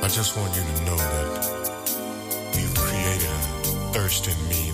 I just want you to know that you've created a thirst in me